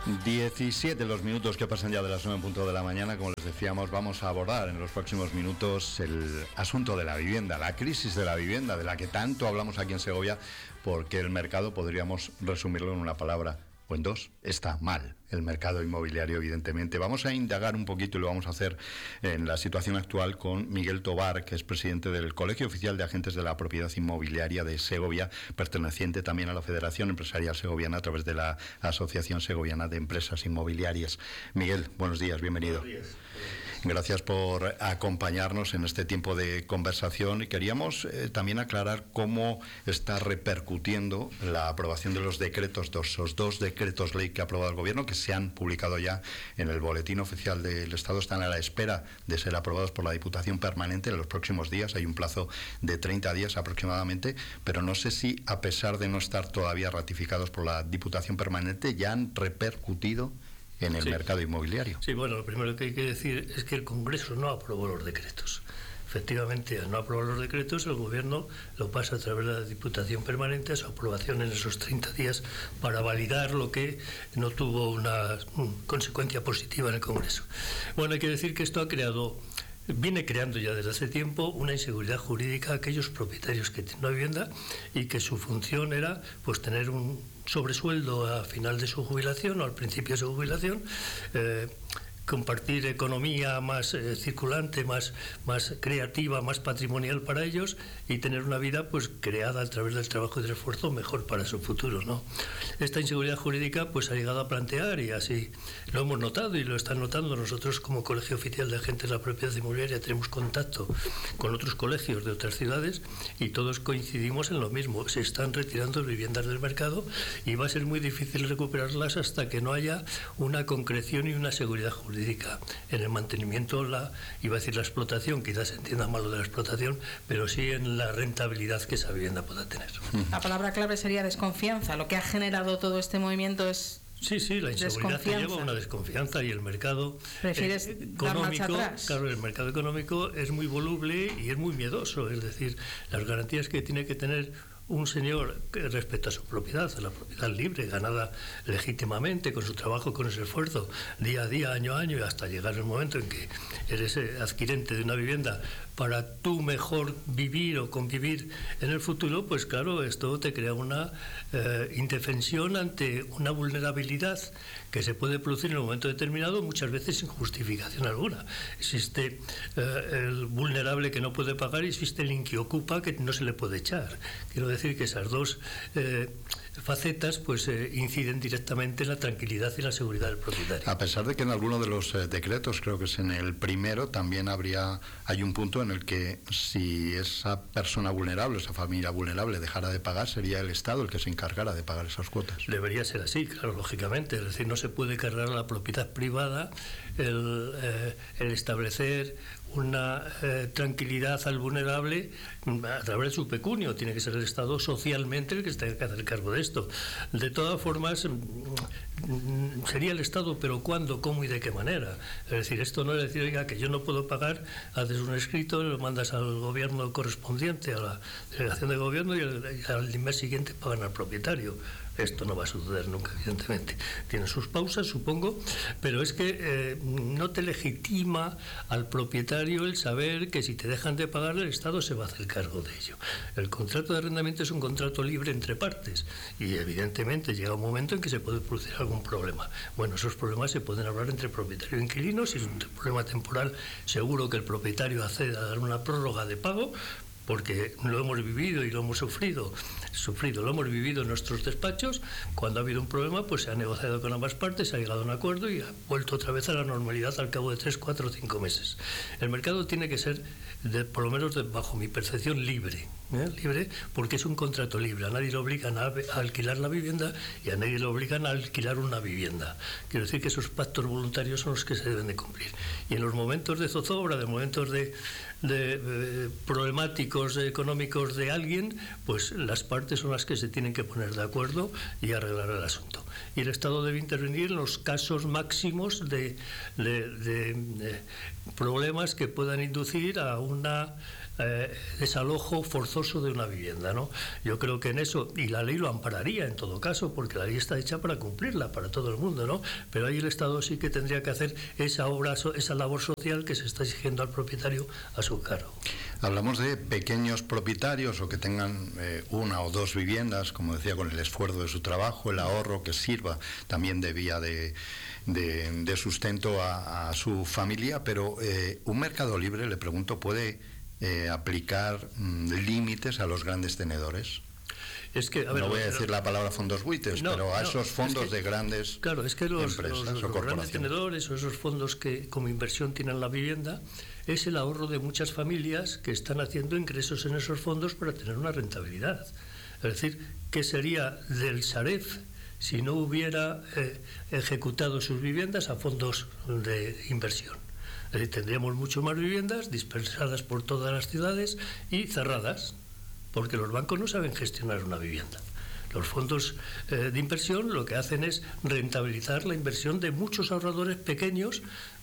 17 los minutos que pasan ya de las 9 en punto de la mañana. Como les decíamos, vamos a abordar en los próximos minutos el asunto de la vivienda, la crisis de la vivienda, de la que tanto hablamos aquí en Segovia, porque el mercado, podríamos resumirlo en una palabra o en dos: está mal. El mercado inmobiliario, evidentemente. Vamos a indagar un poquito, y lo vamos a hacer en la situación actual, con Miguel Tobar, que es presidente del Colegio Oficial de Agentes de la Propiedad Inmobiliaria de Segovia, perteneciente también a la Federación Empresarial Segoviana a través de la Asociación Segoviana de Empresas Inmobiliarias. Miguel, buenos días, bienvenido. Buenos días. Gracias por acompañarnos en este tiempo de conversación, y queríamos también aclarar cómo está repercutiendo la aprobación de los decretos, esos dos decretos ley que ha aprobado el Gobierno, que se han publicado ya en el Boletín Oficial del Estado. Están a la espera de ser aprobados por la Diputación Permanente en los próximos días. Hay un plazo de 30 días aproximadamente, pero no sé si, a pesar de no estar todavía ratificados por la Diputación Permanente, ya han repercutido en el mercado inmobiliario. Sí, bueno, lo primero que hay que decir es que el Congreso no aprobó los decretos. Efectivamente, al no aprobar los decretos, el Gobierno lo pasa a través de la Diputación Permanente a su aprobación en esos 30 días para validar lo que no tuvo una consecuencia positiva en el Congreso. Bueno, hay que decir que esto viene creando ya desde hace tiempo una inseguridad jurídica a aquellos propietarios que tienen una vivienda y que su función era pues tener un sobresueldo a final de su jubilación o al principio de su jubilación, compartir economía más circulante, más creativa, más patrimonial para ellos, y tener una vida pues creada a través del trabajo y del esfuerzo mejor para su futuro, ¿no? Esta inseguridad jurídica pues ha llegado a plantear, y así lo hemos notado y lo están notando. Nosotros, como Colegio Oficial de Agentes de la Propiedad Inmobiliaria, tenemos contacto con otros colegios de otras ciudades y todos coincidimos en lo mismo: se están retirando viviendas del mercado y va a ser muy difícil recuperarlas hasta que no haya una concreción y una seguridad jurídica en el mantenimiento, iba a decir la explotación, quizás se entienda mal lo de la explotación, pero sí en la rentabilidad que esa vivienda pueda tener. La palabra clave sería desconfianza. Lo que ha generado todo este movimiento es... Sí, la inseguridad te lleva a una desconfianza, y el mercado económico, claro, el mercado económico es muy voluble y es muy miedoso. Es decir, las garantías que tiene que tener un señor respecto a su propiedad, a la propiedad libre, ganada legítimamente, con su trabajo, con ese esfuerzo, día a día, año a año, y hasta llegar el momento en que eres adquirente de una vivienda para tú mejor vivir o convivir en el futuro, pues claro, esto te crea una indefensión ante una vulnerabilidad que se puede producir en un momento determinado, muchas veces sin justificación alguna. Existe el vulnerable que no puede pagar, y existe el inquiocupa que no se le puede echar. Quiero decir que esas dos facetas pues inciden directamente en la tranquilidad y la seguridad del propietario. A pesar de que en alguno de los decretos, creo que es en el primero, también hay un punto en el que, si esa persona vulnerable, esa familia vulnerable, dejara de pagar, sería el Estado el que se encargara de pagar esas cuotas. Debería ser así, claro, lógicamente. Es decir, no se puede cargar a la propiedad privada el establecer una tranquilidad al vulnerable a través de su pecunio. Tiene que ser el Estado socialmente el que se tenga que hacer cargo de esto. De todas formas, sería el Estado, pero ¿cuándo, cómo y de qué manera? Es decir, esto no es decir, oiga, que yo no puedo pagar, haces un escrito, lo mandas al gobierno correspondiente, a la delegación de gobierno, y al mes siguiente pagan al propietario. Esto no va a suceder nunca, evidentemente. Tiene sus pausas, supongo, pero es que no te legitima al propietario el saber que si te dejan de pagar, el Estado se va a hacer cargo de ello. El contrato de arrendamiento es un contrato libre entre partes, y evidentemente llega un momento en que se puede producir algún problema. Bueno, esos problemas se pueden hablar entre propietario e inquilino. Si es un problema temporal, seguro que el propietario accede a dar una prórroga de pago, porque lo hemos vivido y lo hemos sufrido, lo hemos vivido en nuestros despachos. Cuando ha habido un problema, pues se ha negociado con ambas partes, se ha llegado a un acuerdo y ha vuelto otra vez a la normalidad al cabo de 3, 4 o 5 meses. El mercado tiene que ser, por lo menos bajo mi percepción, libre, porque es un contrato libre. A nadie le obligan a alquilar la vivienda y a nadie le obligan a alquilar una vivienda. Quiero decir que esos pactos voluntarios son los que se deben de cumplir. Y en los momentos de zozobra, de momentos de problemáticos económicos de alguien, pues las partes son las que se tienen que poner de acuerdo y arreglar el asunto. Y el Estado debe intervenir en los casos máximos de problemas que puedan inducir a una desalojo forzoso de una vivienda, ¿no? Yo creo que en eso, y la ley lo ampararía en todo caso, porque la ley está hecha para cumplirla, para todo el mundo, ¿no? Pero ahí el Estado sí que tendría que hacer esa obra, esa labor social que se está exigiendo al propietario a su cargo. Hablamos de pequeños propietarios o que tengan una o dos viviendas, como decía, con el esfuerzo de su trabajo, el ahorro que sirva también de vía de sustento a su familia, pero un mercado libre, le pregunto, ¿puede aplicar límites a los grandes tenedores? Es que, a ver, no voy a decir la palabra fondos buitres, pero a esos fondos de grandes claro, es que los grandes tenedores o esos fondos que como inversión tienen la vivienda es el ahorro de muchas familias que están haciendo ingresos en esos fondos para tener una rentabilidad. Es decir, ¿qué sería del Saref si no hubiera ejecutado sus viviendas a fondos de inversión? Es decir, tendríamos mucho más viviendas dispersadas por todas las ciudades y cerradas, porque los bancos no saben gestionar una vivienda. Los fondos de inversión lo que hacen es rentabilizar la inversión de muchos ahorradores pequeños,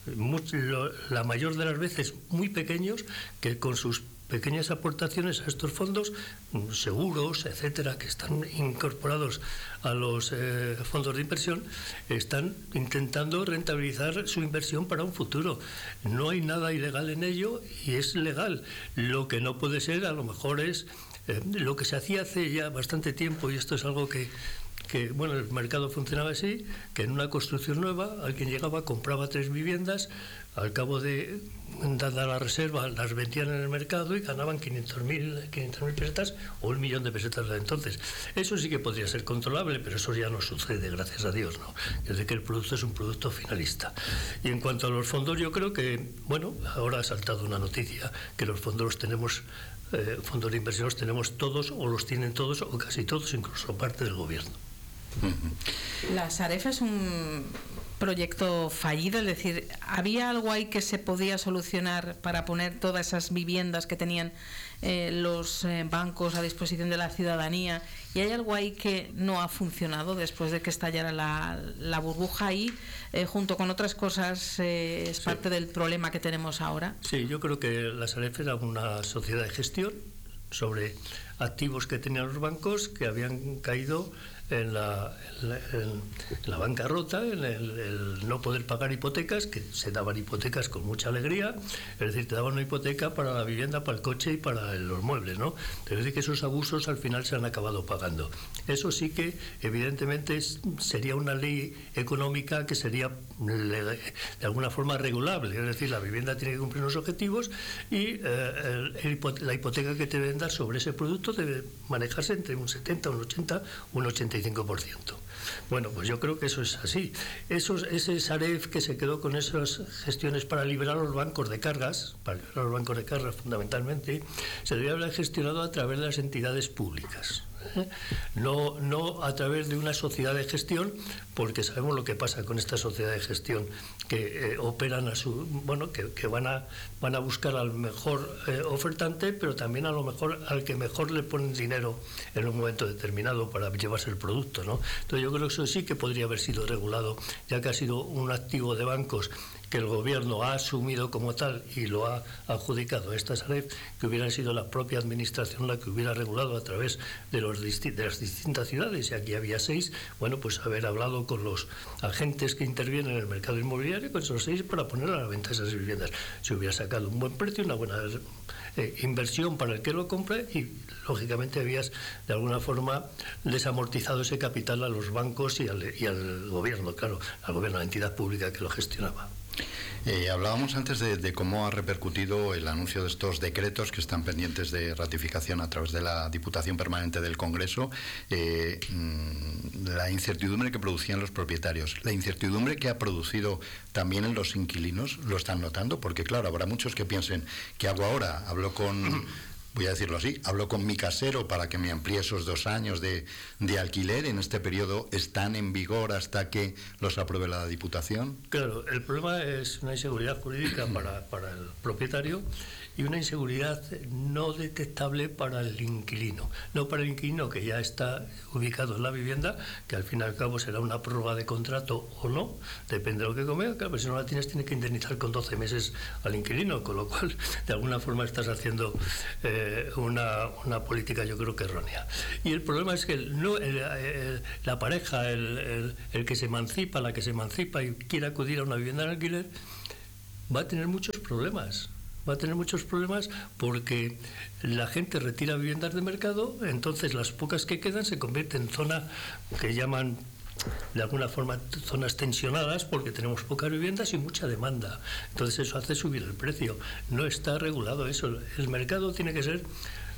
la mayor de las veces muy pequeños, que con sus pequeñas aportaciones a estos fondos, seguros, etcétera, que están incorporados a los fondos de inversión, están intentando rentabilizar su inversión para un futuro. No hay nada ilegal en ello y es legal. Lo que no puede ser, a lo mejor, es lo que se hacía hace ya bastante tiempo, y esto es algo que bueno, el mercado funcionaba así, que en una construcción nueva alguien llegaba, compraba 3 viviendas, al cabo de, dada la reserva, las vendían en el mercado y ganaban 500.000 pesetas o 1.000.000 de pesetas de entonces. Eso sí que podría ser controlable, pero eso ya no sucede, gracias a Dios, ¿no? Desde que el producto es un producto finalista. Y en cuanto a los fondos, yo creo que, bueno, ahora ha saltado una noticia, que los fondos los tenemos, fondos de inversión los tenemos todos, o los tienen todos, o casi todos, incluso parte del gobierno. La Saref es un proyecto fallido, es decir, ¿había algo ahí que se podía solucionar para poner todas esas viviendas que tenían los bancos a disposición de la ciudadanía? ¿Y hay algo ahí que no ha funcionado después de que estallara la burbuja ahí, junto con otras cosas, es parte del problema que tenemos ahora? Sí, yo creo que la Saref era una sociedad de gestión sobre activos que tenían los bancos que habían caído en la bancarrota, en el no poder pagar hipotecas, que se daban hipotecas con mucha alegría, es decir, te daban una hipoteca para la vivienda, para el coche y para los muebles, ¿no? Es decir, que esos abusos al final se han acabado pagando. Eso sí que, evidentemente, sería una ley económica que sería de alguna forma regulable, es decir, la vivienda tiene que cumplir unos objetivos y la hipoteca que te deben dar sobre ese producto debe manejarse entre un 70, un 80, un 85%. Bueno, pues yo creo que eso es así. Ese Saref que se quedó con esas gestiones para liberar los bancos de cargas, fundamentalmente, se debía haber gestionado a través de las entidades públicas. No a través de una sociedad de gestión, porque sabemos lo que pasa con esta sociedad de gestión, que operan que van a buscar al mejor ofertante, pero también a lo mejor al que mejor le ponen dinero en un momento determinado para llevarse el producto, ¿no? Entonces yo creo que eso sí que podría haber sido regulado, ya que ha sido un activo de bancos que el gobierno ha asumido como tal y lo ha adjudicado a esta Saref, que hubiera sido la propia administración la que hubiera regulado a través de las distintas ciudades, y aquí había 6, bueno, pues haber hablado con los agentes que intervienen en el mercado inmobiliario, con esos 6, para poner a la venta esas viviendas. Se hubiera sacado un buen precio, una buena inversión para el que lo compre, y lógicamente habías de alguna forma desamortizado ese capital a los bancos y al gobierno, claro, al gobierno, a la entidad pública que lo gestionaba. Hablábamos antes de cómo ha repercutido el anuncio de estos decretos que están pendientes de ratificación a través de la Diputación Permanente del Congreso, la incertidumbre que producían los propietarios, la incertidumbre que ha producido también en los inquilinos. ¿Lo están notando? Porque claro, habrá muchos que piensen, ¿qué hago ahora? Hablo con... voy a decirlo así, hablo con mi casero para que me amplíe esos 2 años de alquiler. En este periodo están en vigor hasta que los apruebe la Diputación. Claro, el problema es una inseguridad jurídica para el propietario, y una inseguridad no detectable para el inquilino. No para el inquilino que ya está ubicado en la vivienda, que al fin y al cabo será una prórroga de contrato o no, depende de lo que convenga. Claro, pero si no la tienes, tiene que indemnizar con 12 meses al inquilino, con lo cual de alguna forma estás haciendo una política, yo creo que errónea. Y el problema es que la pareja, el que se emancipa, la que se emancipa y quiere acudir a una vivienda en alquiler, va a tener muchos problemas. Va a tener muchos problemas porque la gente retira viviendas de mercado, entonces las pocas que quedan se convierten en zona que llaman de alguna forma zonas tensionadas, porque tenemos pocas viviendas y mucha demanda. Entonces eso hace subir el precio. No está regulado eso. El mercado tiene que ser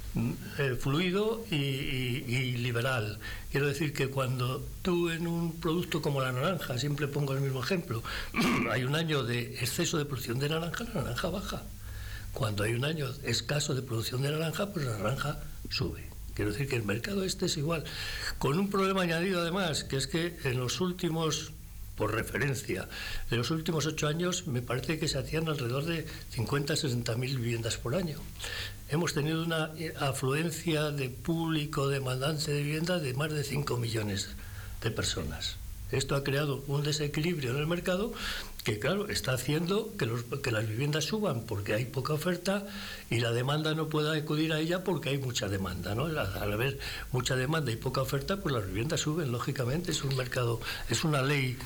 fluido y liberal. Quiero decir que cuando tú en un producto como la naranja, siempre pongo el mismo ejemplo, hay un año de exceso de producción de naranja, la naranja baja. Cuando hay un año escaso de producción de naranja, pues la naranja sube. Quiero decir que el mercado este es igual, con un problema añadido además, que es que en los últimos, por referencia, en los últimos 8 años me parece que se hacían alrededor de 50-60 mil viviendas por año. Hemos tenido una afluencia de público demandante de vivienda de más de 5 millones de personas. Esto ha creado un desequilibrio en el mercado que, claro, está haciendo que las viviendas suban porque hay poca oferta y la demanda no pueda acudir a ella porque hay mucha demanda, ¿no? Al haber mucha demanda y poca oferta, pues las viviendas suben, lógicamente. Es un mercado, es una ley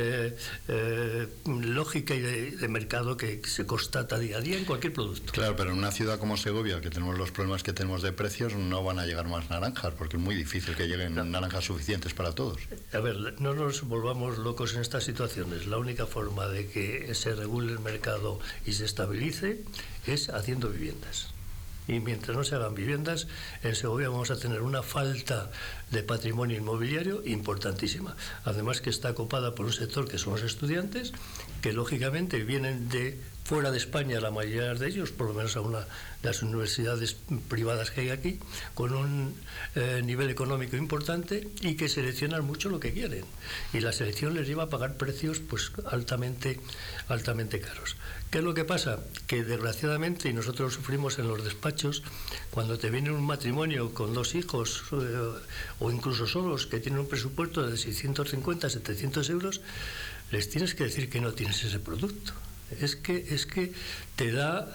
lógica y de mercado que se constata día a día en cualquier producto. Claro, pero en una ciudad como Segovia, que tenemos los problemas que tenemos de precios, no van a llegar más naranjas, porque es muy difícil que lleguen naranjas suficientes para todos. A ver, no nos volvamos locos en estas situaciones. La única forma de que se regule el mercado y se estabilice es haciendo viviendas. Y mientras no se hagan viviendas, en Segovia vamos a tener una falta de patrimonio inmobiliario importantísima. Además que está copada por un sector que son los estudiantes, que lógicamente vienen de fuera de España, la mayoría de ellos, por lo menos a una de las universidades privadas que hay aquí, con un nivel económico importante y que seleccionan mucho lo que quieren. Y la selección les lleva a pagar precios pues altamente caros. ¿Qué es lo que pasa? Que desgraciadamente, y nosotros lo sufrimos en los despachos, cuando te viene un matrimonio con 2 hijos o incluso solos que tienen un presupuesto de 650, 700 euros, les tienes que decir que no tienes ese producto. Es que te da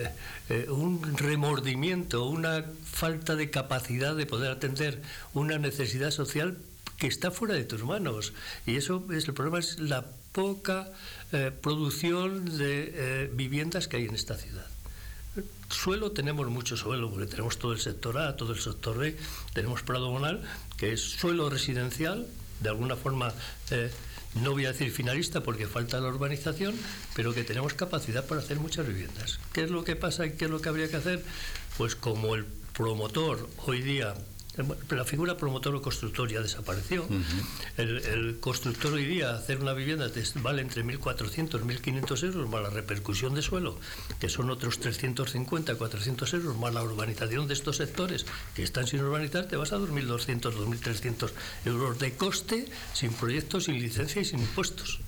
un remordimiento, una falta de capacidad de poder atender una necesidad social que está fuera de tus manos. Y eso es el problema, es la poca producción de viviendas que hay en esta ciudad. Suelo, tenemos mucho suelo, porque tenemos todo el sector A, todo el sector B, tenemos Prado Bonal, que es suelo residencial, de alguna forma, no voy a decir finalista porque falta la urbanización, pero que tenemos capacidad para hacer muchas viviendas. ¿Qué es lo que pasa y qué es lo que habría que hacer? Pues como el promotor hoy día, la figura promotor o constructor ya desapareció. El constructor hoy día, hacer una vivienda vale entre 1.400 y 1.500 euros, más la repercusión de suelo, que son otros 350, 400 euros, más la urbanización de estos sectores que están sin urbanizar, te vas a 2.200, 2.300 euros de coste, sin proyectos, sin licencia y sin impuestos.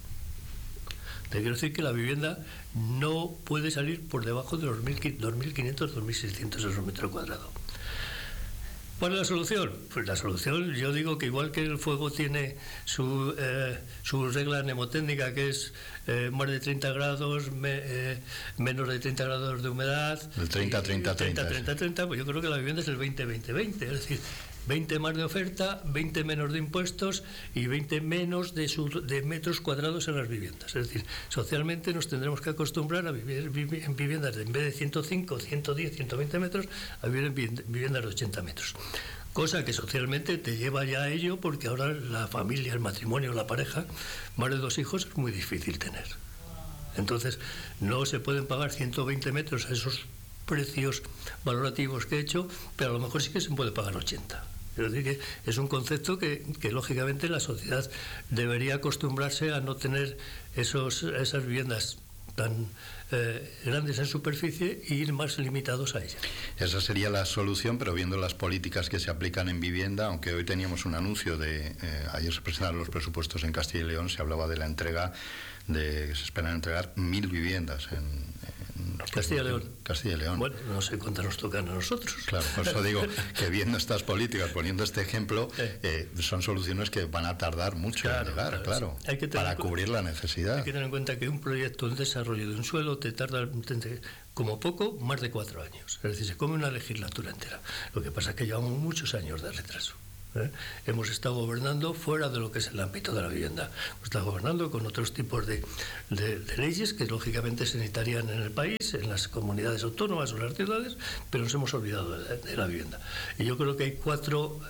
Te quiero decir que la vivienda no puede salir por debajo de los 2.500, 2.600 euros metro cuadrado. ¿Cuál es la solución? Pues la solución, yo digo que igual que el fuego tiene su regla mnemotécnica, que es más de 30 grados, menos de 30 grados de humedad. El 30-30-30. Pues yo creo que la vivienda es el 20-20-20, es decir, 20 más de oferta, 20 menos de impuestos y 20 menos de metros cuadrados en las viviendas. Es decir, socialmente nos tendremos que acostumbrar a vivir en viviendas de, en vez de 105, 110, 120 metros, a vivir en viviendas de 80 metros. Cosa que socialmente te lleva ya a ello, porque ahora la familia, el matrimonio, la pareja, más de 2 hijos es muy difícil tener. Entonces, no se pueden pagar 120 metros a esos precios valorativos que he hecho, pero a lo mejor sí que se puede pagar 80. Es decir, que es un concepto que lógicamente la sociedad debería acostumbrarse a no tener esas viviendas tan grandes en superficie e ir más limitados a ellas. Esa sería la solución, pero viendo las políticas que se aplican en vivienda, aunque hoy teníamos un anuncio de ayer se presentaron los presupuestos en Castilla y León, se hablaba de la entrega se esperan entregar 1.000 viviendas en Castilla y León. Castilla y León. Bueno, no sé cuántas nos tocan a nosotros. Claro, por eso digo que viendo estas políticas, poniendo este ejemplo, son soluciones que van a tardar mucho en llegar, claro, sí. Hay que para cubrir la necesidad. Hay que tener en cuenta que un proyecto de desarrollo de un suelo te tarda como poco más de 4 años. Es decir, se come una legislatura entera. Lo que pasa es que llevamos muchos años de retraso. Hemos estado gobernando fuera de lo que es el ámbito de la vivienda. Hemos estado gobernando con otros tipos de leyes que lógicamente se necesitarían en el país, en las comunidades autónomas o en las ciudades, pero nos hemos olvidado de la vivienda. Y yo creo que hay 4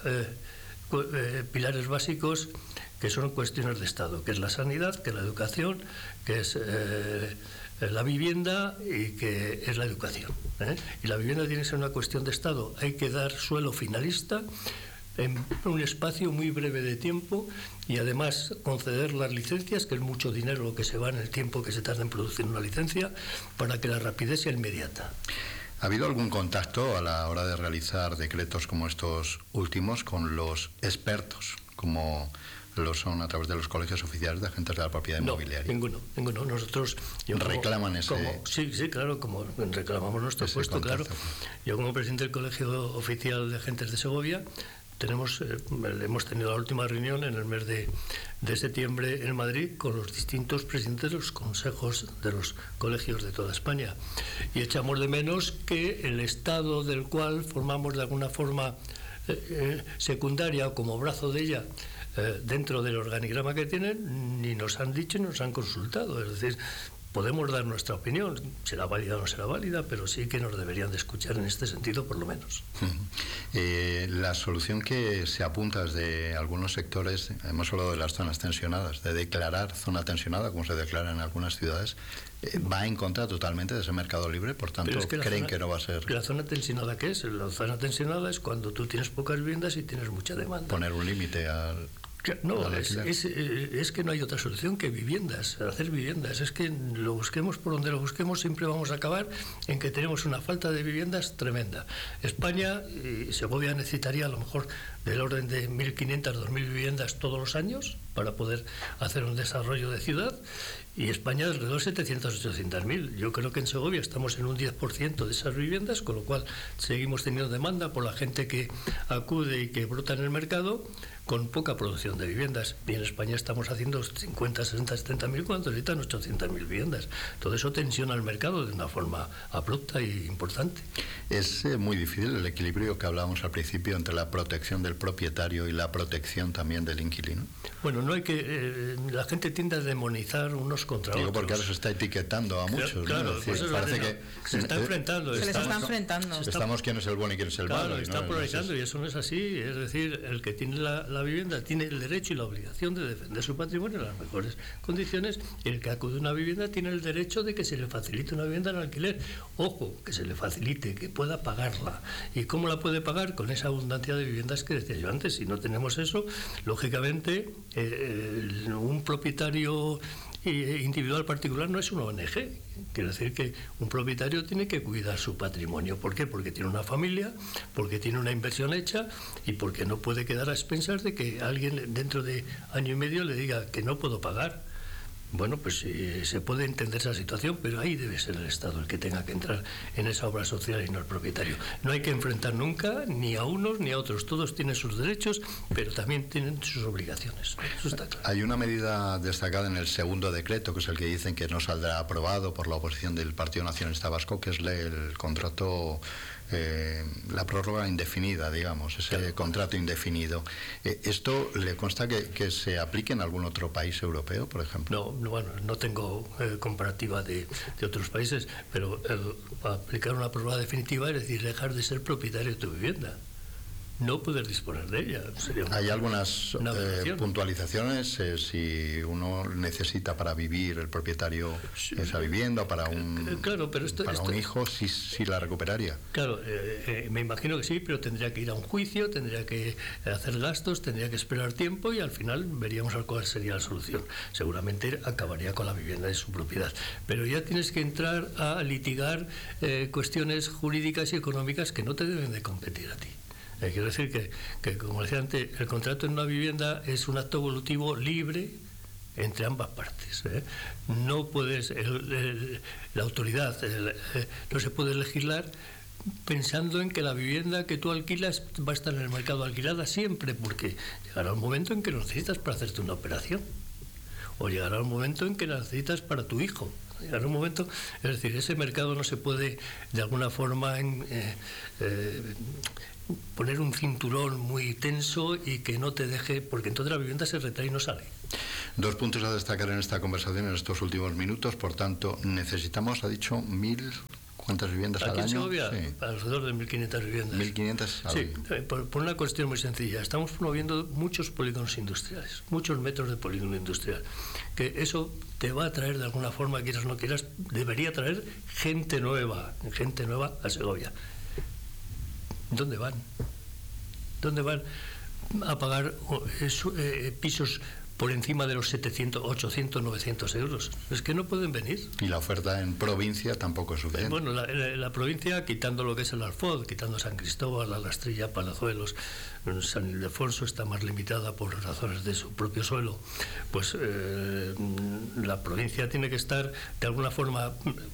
pilares básicos que son cuestiones de Estado, que es la sanidad, que es la educación, que es la vivienda y que es la educación. Y la vivienda tiene que ser una cuestión de Estado. Hay que dar suelo finalista en un espacio muy breve de tiempo y además conceder las licencias, que es mucho dinero lo que se va en el tiempo que se tarda en producir una licencia, para que la rapidez sea inmediata. ¿Ha habido algún contacto a la hora de realizar decretos como estos últimos con los expertos, como lo son a través de los colegios oficiales de agentes de la propiedad inmobiliaria? Ninguno. Nosotros reclaman ese. Sí, claro, como reclamamos nuestro puesto, claro. Yo como presidente del Colegio Oficial de Agentes de Segovia hemos tenido la última reunión en el mes de septiembre en Madrid con los distintos presidentes de los consejos de los colegios de toda España y echamos de menos que el Estado del cual formamos de alguna forma secundaria o como brazo de ella dentro del organigrama que tienen, ni nos han dicho ni nos han consultado. Es decir, podemos dar nuestra opinión, será válida o no será válida, pero sí que nos deberían de escuchar en este sentido, por lo menos. La solución que se apunta desde algunos sectores, hemos hablado de las zonas tensionadas, de declarar zona tensionada, como se declara en algunas ciudades, va en contra totalmente de ese mercado libre, por tanto, ¿creen que no va a ser? ¿La zona tensionada qué es? La zona tensionada es cuando tú tienes pocas viviendas y tienes mucha demanda. Poner un límite al... No, es que no hay otra solución que viviendas, hacer viviendas. Es que lo busquemos por donde lo busquemos, siempre vamos a acabar en que tenemos una falta de viviendas tremenda. España y Segovia necesitaría a lo mejor del orden de 1.500, 2.000 viviendas todos los años para poder hacer un desarrollo de ciudad, y España alrededor de 700, 800.000. Yo creo que en Segovia estamos en un 10% de esas viviendas, con lo cual seguimos teniendo demanda por la gente que acude y que brota en el mercado, con poca producción de viviendas. Y en España estamos haciendo 50, 60, 70.000 cuando necesitan 800.000 viviendas. Todo eso tensiona el mercado de una forma abrupta y importante. Es muy difícil el equilibrio que hablábamos al principio entre la protección del propietario y la protección también del inquilino. Bueno, no hay que... la gente tiende a demonizar unos contra otros. Digo, porque ahora se está etiquetando a muchos. Claro, ¿no? Pues parece que se está enfrentando. Se les está enfrentando. Estamos quién es el bueno y quién es el malo. Claro, está polarizando y eso no es así. Es decir, el que tiene la vivienda tiene el derecho y la obligación de defender su patrimonio en las mejores condiciones, y el que acude a una vivienda tiene el derecho de que se le facilite una vivienda en alquiler. Ojo, que se le facilite, que pueda pagarla. ¿Y cómo la puede pagar? Con esa abundancia de viviendas que decía yo antes. Si no tenemos eso, lógicamente un propietario individual particular no es una ONG. Quiere decir que un propietario tiene que cuidar su patrimonio. ¿Por qué? Porque tiene una familia, porque tiene una inversión hecha y porque no puede quedar a expensas de que alguien dentro de año y medio le diga que no puedo pagar. Bueno, pues se puede entender esa situación, pero ahí debe ser el Estado el que tenga que entrar en esa obra social y no el propietario. No hay que enfrentar nunca ni a unos ni a otros. Todos tienen sus derechos, pero también tienen sus obligaciones. Eso está claro. Hay una medida destacada en el segundo decreto, que es el que dicen que no saldrá aprobado por la oposición del Partido Nacionalista Vasco, que es el contrato... la prórroga indefinida, digamos, ese contrato indefinido. ¿Esto le consta que se aplique en algún otro país europeo, por ejemplo? No tengo comparativa de otros países, pero aplicar una prórroga definitiva es decir, dejar de ser propietario de tu vivienda. No poder disponer de ella. Hay algunas puntualizaciones, si uno necesita para vivir el propietario esa vivienda o para un, un hijo, sí la recuperaría. Claro, me imagino que sí, pero tendría que ir a un juicio, tendría que hacer gastos, tendría que esperar tiempo y al final veríamos cuál sería la solución. Seguramente acabaría con la vivienda de su propiedad. Pero ya tienes que entrar a litigar cuestiones jurídicas y económicas que no te deben de competir a ti. Quiero decir que, como decía antes, el contrato en una vivienda es un acto evolutivo libre entre ambas partes. No puedes, la autoridad no se puede legislar pensando en que la vivienda que tú alquilas va a estar en el mercado alquilada siempre, porque llegará un momento en que lo necesitas para hacerte una operación, o llegará un momento en que la necesitas para tu hijo. Llegará un momento, es decir, ese mercado no se puede de alguna forma poner un cinturón muy tenso y que no te deje, porque entonces la vivienda se retrae y no sale. 2 puntos a destacar en esta conversación en estos últimos minutos. Por tanto, necesitamos, ha dicho, 1.000... ¿Cuántas viviendas al año? Aquí en Segovia, sí, alrededor de 1.500 viviendas. 1.500 al año. Sí, por una cuestión muy sencilla. Estamos promoviendo muchos polígonos industriales, muchos metros de polígono industrial. Que eso te va a traer de alguna forma, quieras o no quieras, debería traer gente nueva a Segovia. ¿Dónde van? ¿Dónde van a pagar pisos por encima de los 700, 800, 900 euros? Es que no pueden venir. Y la oferta en provincia tampoco es suficiente. Bueno, la provincia, quitando lo que es el Alfoz, quitando San Cristóbal, La Lastrilla, Palazuelos, San Ildefonso está más limitada por razones de su propio suelo, pues la provincia tiene que estar de alguna forma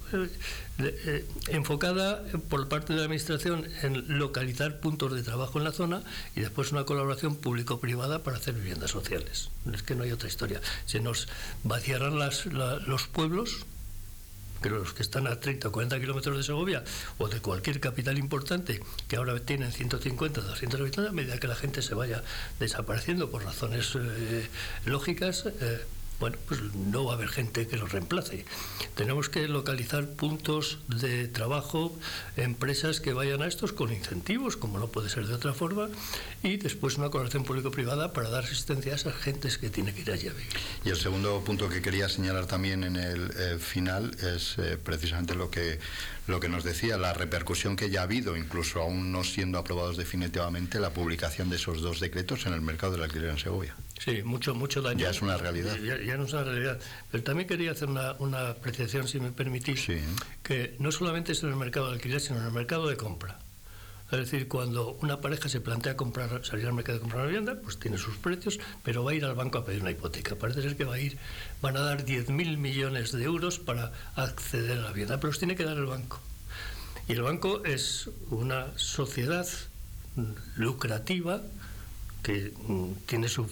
enfocada por parte de la administración en localizar puntos de trabajo en la zona y después una colaboración público-privada para hacer viviendas sociales. Es que no hay otra historia. Se nos vaciarán los pueblos, que los que están a 30 o 40 kilómetros de Segovia o de cualquier capital importante, que ahora tienen 150 o 200 habitantes, a medida que la gente se vaya desapareciendo por razones lógicas, bueno, pues no va a haber gente que los reemplace. Tenemos que localizar puntos de trabajo, empresas que vayan a estos con incentivos, como no puede ser de otra forma, y después una colaboración público-privada para dar asistencia a esas gentes que tienen que ir allí a vivir. Y el segundo punto que quería señalar también en el final es precisamente lo que nos decía, la repercusión que ya ha habido, incluso aún no siendo aprobados definitivamente, la publicación de esos 2 decretos en el mercado del alquiler en Segovia. Sí, mucho daño. Ya es una realidad. Ya no es una realidad. Pero también quería hacer una apreciación, si me permitís, sí, que no solamente es en el mercado de alquiler, sino en el mercado de compra. Es decir, cuando una pareja se plantea salir al mercado de comprar una vivienda, pues tiene sus precios, pero va a ir al banco a pedir una hipoteca. Parece ser que van a dar 10.000 millones de euros para acceder a la vivienda, pero los tiene que dar el banco. Y el banco es una sociedad lucrativa que tiene su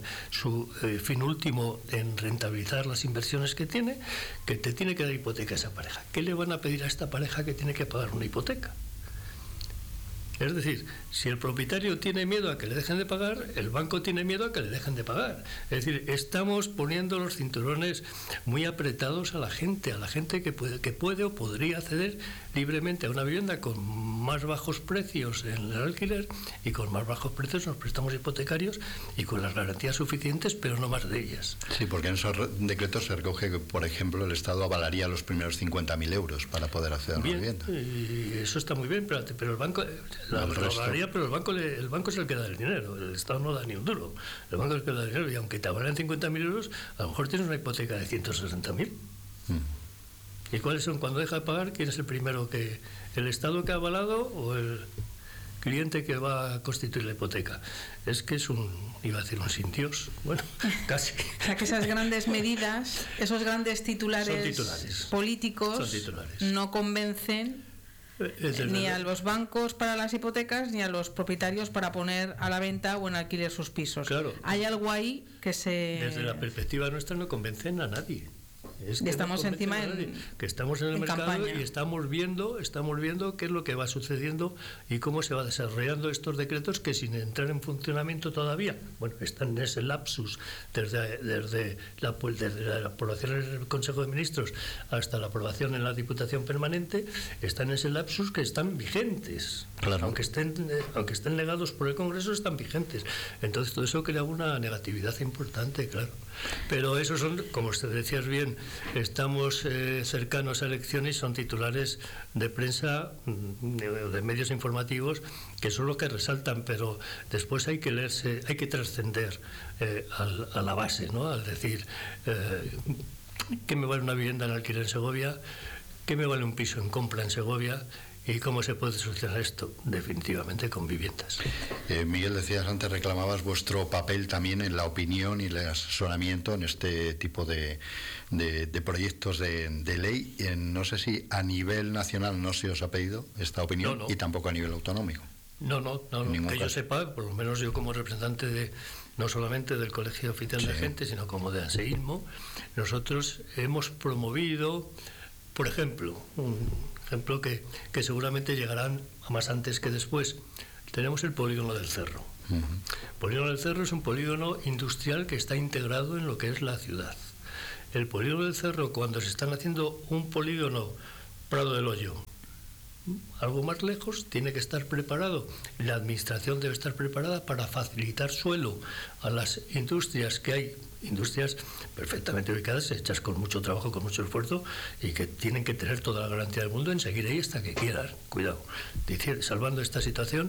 fin último en rentabilizar las inversiones que tiene, que te tiene que dar hipoteca a esa pareja. ¿Qué le van a pedir a esta pareja que tiene que pagar una hipoteca? Es decir, si el propietario tiene miedo a que le dejen de pagar, el banco tiene miedo a que le dejen de pagar. Es decir, estamos poniendo los cinturones muy apretados a la gente que puede o podría acceder libremente a una vivienda con más bajos precios en el alquiler y con más bajos precios en los préstamos hipotecarios y con las garantías suficientes, pero no más de ellas. Sí, porque en esos decretos se recoge que, por ejemplo, el Estado avalaría los primeros 50.000 euros para poder acceder a una vivienda. Y eso está muy bien, pero el banco... pero el banco es el que da el dinero, el Estado no da ni un duro. El banco es el que da el dinero y aunque te avalen 50.000 euros, a lo mejor tienes una hipoteca de 160.000. ¿Y cuáles son? Cuando deja de pagar, ¿quién es el primero que... ¿El Estado que ha avalado o el cliente que va a constituir la hipoteca? Es que es iba a decir un sin Dios, bueno, casi. O sea, que esas grandes medidas, esos grandes titulares políticos no convencen ni a los bancos para las hipotecas ni a los propietarios para poner a la venta o en alquiler sus pisos. Claro. Hay algo ahí que desde la perspectiva nuestra no convencen a nadie. Es que estamos encima que estamos en el mercado campaña. Y estamos viendo qué es lo que va sucediendo y cómo se va desarrollando estos decretos que sin entrar en funcionamiento todavía, bueno, están en ese lapsus desde la aprobación en el Consejo de Ministros hasta la aprobación en la Diputación Permanente, están en ese lapsus que están vigentes. Claro. Aunque estén negados por el Congreso, están vigentes. Entonces todo eso crea una negatividad importante, claro. Pero esos son, como usted decías bien, estamos cercanos a elecciones, son titulares de prensa, de medios informativos, que son los que resaltan, pero después hay que leerse, hay que trascender a la base, ¿no? Al decir, ¿qué me vale una vivienda en alquiler en Segovia? ¿Qué me vale un piso en compra en Segovia? ¿Y cómo se puede solucionar esto? Definitivamente con viviendas. Miguel, decías antes, reclamabas vuestro papel también en la opinión y el asesoramiento en este tipo de proyectos de ley. No sé si a nivel nacional no se os ha pedido esta opinión, y tampoco a nivel autonómico. No, que yo sepa, por lo menos yo como representante no solamente del Colegio Oficial de Agentes, sino como de ASEISMO, nosotros hemos promovido, por ejemplo, un ejemplo que seguramente llegarán a más antes que después. Tenemos el polígono del Cerro. El polígono del Cerro es un polígono industrial que está integrado en lo que es la ciudad. El polígono del Cerro, cuando se están haciendo un polígono Prado del Hoyo, algo más lejos, tiene que estar preparado. La administración debe estar preparada para facilitar suelo a las industrias que hay, industrias perfectamente ubicadas, hechas con mucho trabajo, con mucho esfuerzo, y que tienen que tener toda la garantía del mundo en seguir ahí hasta que quieran. Cuidado. Salvando esta situación,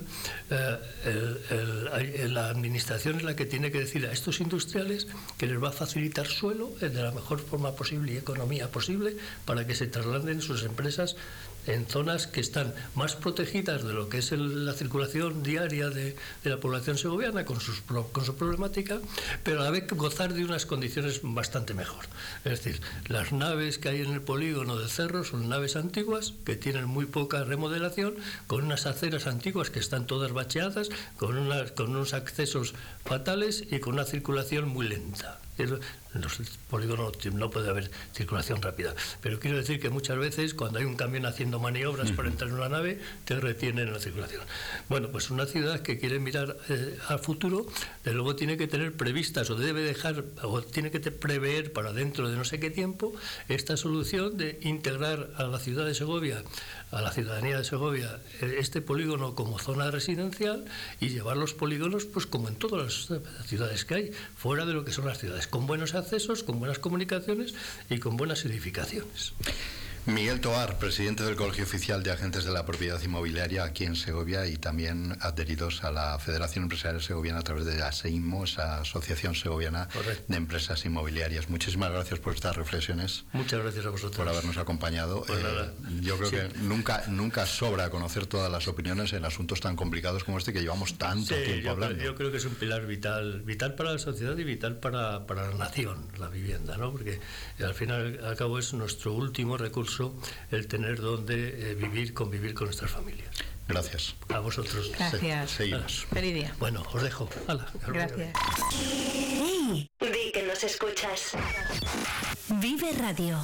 la administración es la que tiene que decir a estos industriales que les va a facilitar suelo de la mejor forma posible y economía posible para que se trasladen sus empresas en zonas que están más protegidas de lo que es la circulación diaria de la población segoviana con su problemática, pero a la vez gozar de unas condiciones bastante mejor. Es decir, las naves que hay en el polígono del Cerro son naves antiguas que tienen muy poca remodelación, con unas aceras antiguas que están todas bacheadas, con unos accesos fatales y con una circulación muy lenta. En los polígonos no puede haber circulación rápida, pero quiero decir que muchas veces cuando hay un camión haciendo maniobras para entrar en una nave, te retienen la circulación. Bueno, pues una ciudad que quiere mirar al futuro, de luego tiene que tener previstas o tiene que prever para dentro de no sé qué tiempo esta solución de integrar a la ciudad de Segovia, a la ciudadanía de Segovia, este polígono como zona residencial y llevar los polígonos pues como en todas las ciudades que hay, fuera de lo que son las ciudades, con buenos accesos, con buenas comunicaciones y con buenas edificaciones. Miguel Tovar, presidente del Colegio Oficial de Agentes de la Propiedad Inmobiliaria aquí en Segovia y también adheridos a la Federación Empresarial Segoviana a través de ASEIMO, esa Asociación Segoviana de Empresas Inmobiliarias. Muchísimas gracias por estas reflexiones. Muchas gracias a vosotros. Por habernos acompañado. Pues yo creo que nunca sobra conocer todas las opiniones en asuntos tan complicados como este que llevamos tanto tiempo hablando. Yo creo que es un pilar vital para la sociedad y vital para la nación, la vivienda, ¿no? Porque al final, al cabo, es nuestro último recurso el tener donde convivir con nuestras familias. Gracias. A vosotros. Gracias. Seguimos. Feliz día. Bueno, os dejo. Gracias. ¡Hey! Di que nos escuchas. Vive Radio.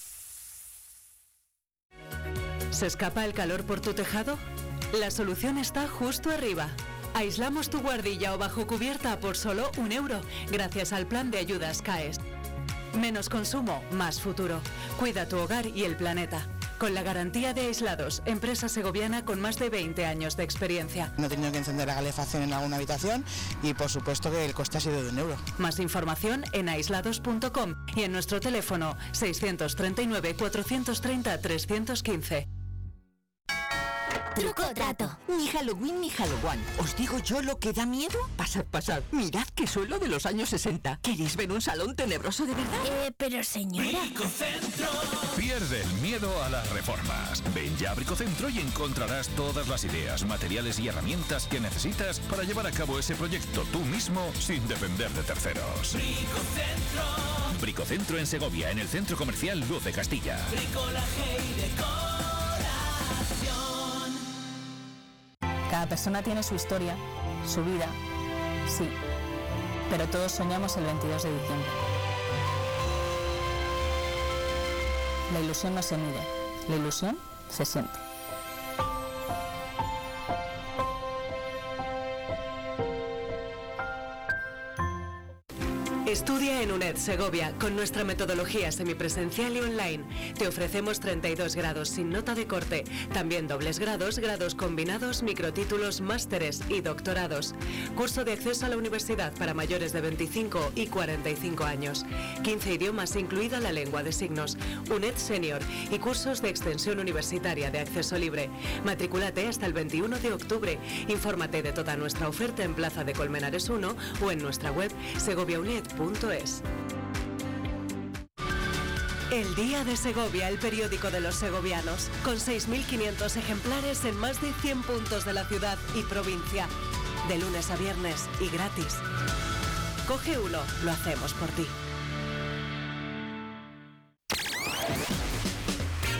¿Se escapa el calor por tu tejado? La solución está justo arriba. Aislamos tu guardilla o bajo cubierta por solo €1, gracias al plan de ayudas CAES. Menos consumo, más futuro. Cuida tu hogar y el planeta. Con la garantía de Aislados, empresa segoviana con más de 20 años de experiencia. No he tenido que encender la calefacción en alguna habitación y por supuesto que el coste ha sido de €1. Más información en aislados.com y en nuestro teléfono 639 430 315. Truco o trato. Ni Halloween ni Halloween. ¿Os digo yo lo que da miedo? Pasad. Mirad qué suelo de los años 60. ¿Queréis ver un salón tenebroso de verdad? Pero señora... Bricocentro. Pierde el miedo a las reformas. Ven ya a Bricocentro y encontrarás todas las ideas, materiales y herramientas que necesitas para llevar a cabo ese proyecto tú mismo sin depender de terceros. Bricocentro. Bricocentro en Segovia, en el Centro Comercial Luz de Castilla. Bricolaje y decoración. Cada persona tiene su historia, su vida, sí, pero todos soñamos el 22 de diciembre. La ilusión no se mide, la ilusión se siente. Estudia en UNED Segovia con nuestra metodología semipresencial y online. Te ofrecemos 32 grados sin nota de corte, también dobles grados, grados combinados, microtítulos, másteres y doctorados. Curso de acceso a la universidad para mayores de 25 y 45 años. 15 idiomas, incluida la lengua de signos. UNED Senior y cursos de extensión universitaria de acceso libre. Matricúlate hasta el 21 de octubre. Infórmate de toda nuestra oferta en Plaza de Colmenares 1 o en nuestra web segoviauned.es. El Día de Segovia, el periódico de los segovianos, con 6.500 ejemplares en más de 100 puntos de la ciudad y provincia, de lunes a viernes y gratis. Coge uno, lo hacemos por ti.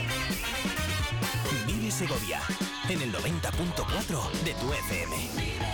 Vive Segovia, en el 90.4 de tu FM.